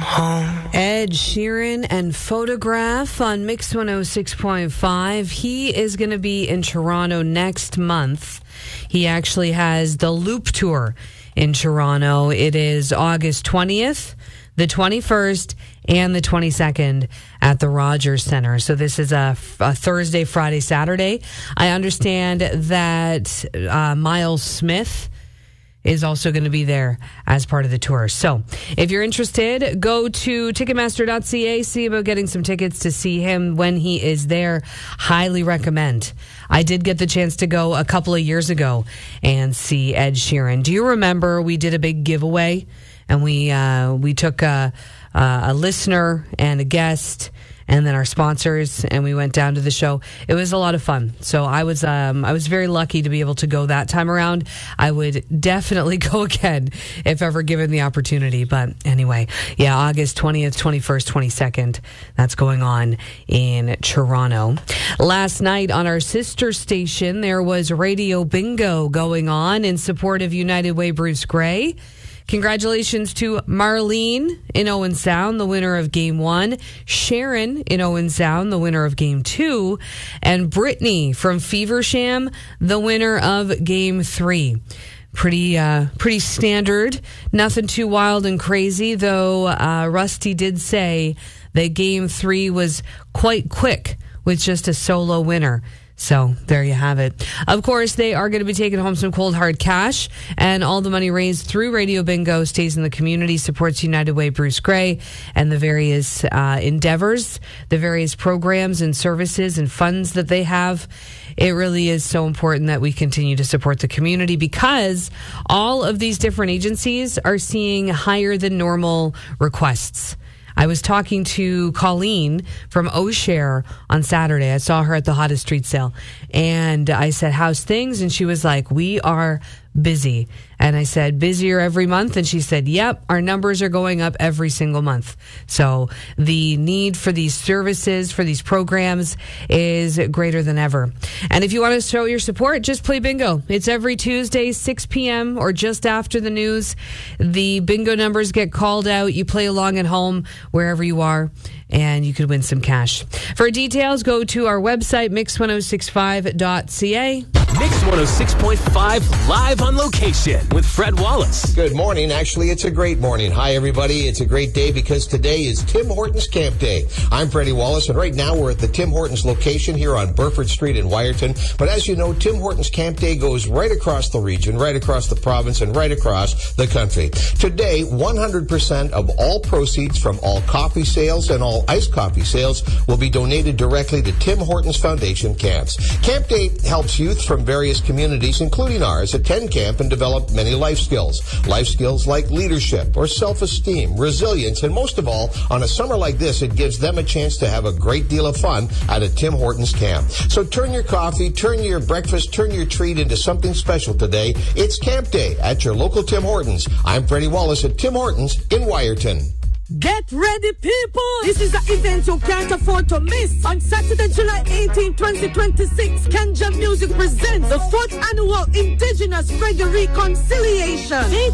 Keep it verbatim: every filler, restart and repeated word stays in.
home. Ed Sheeran and Photograph on Mix one oh six point five. He is going to be in Toronto next month. He actually has the Loop Tour in Toronto. It is August twentieth, the twenty-first, and the twenty-second at the Rogers Center. So this is a, a Thursday, Friday, Saturday. I understand that uh, Miles Smith is also going to be there as part of the tour. So if you're interested, go to ticketmaster dot c a, see about getting some tickets to see him when he is there. Highly recommend. I did get the chance to go a couple of years ago and see Ed Sheeran. Do you remember we did a big giveaway and we uh, we took a, a listener and a guest and then our sponsors, and we went down to the show. It was a lot of fun. So I was um, I was very lucky to be able to go that time around. I would definitely go again if ever given the opportunity. But anyway, yeah, August twentieth, twenty-first, twenty-second, that's going on in Toronto. Last night on our sister station, there was Radio Bingo going on in support of United Way Bruce Gray. Congratulations to Marlene in Owen Sound, the winner of Game one, Sharon in Owen Sound, the winner of Game two, and Brittany from Feversham, the winner of Game three. Pretty, uh, pretty standard. Nothing too wild and crazy, though uh, Rusty did say that Game three was quite quick with just a solo winner. So there you have it. Of course, they are going to be taking home some cold hard cash, and all the money raised through Radio Bingo stays in the community, supports United Way Bruce Gray and the various uh, endeavors, the various programs and services and funds that they have. It really is so important that we continue to support the community because all of these different agencies are seeing higher than normal requests. I was talking to Colleen from O'Share on Saturday. I saw her at the Hottest Street Sale. And I said, how's things? And she was like, we are busy. And I said, busier every month? And she said, yep, our numbers are going up every single month. So the need for these services, for these programs is greater than ever. And if you want to show your support, just play bingo. It's every Tuesday, six p.m. or just after the news. The bingo numbers get called out. You play along at home, wherever you are, and you could win some cash. For details, go to our website, mix ten sixty-five dot c a. Mix one oh six point five live on location with Fred Wallace. Good morning. Actually, it's a great morning. Hi, everybody. It's a great day because today is Tim Hortons Camp Day. I'm Freddie Wallace, and right now we're at the Tim Hortons location here on Burford Street in Wyerton. But as you know, Tim Hortons Camp Day goes right across the region, right across the province, and right across the country. Today, one hundred percent of all proceeds from all coffee sales and all iced coffee sales will be donated directly to Tim Hortons Foundation camps. Camp Day helps youth from various communities, including ours, attend camp and develop many life skills. Life skills like leadership or self-esteem, resilience, and most of all, on a summer like this, it gives them a chance to have a great deal of fun at a Tim Hortons camp. So turn your coffee, turn your breakfast, turn your treat into something special today. It's Camp Day at your local Tim Hortons. I'm Freddie Wallace at Tim Hortons in Wyerton. Get ready, people! This is an event you can't afford to miss. On Saturday, July eighteenth, twenty twenty-six, Kenja Music presents the fourth annual Indigenous Reggae Reconciliation.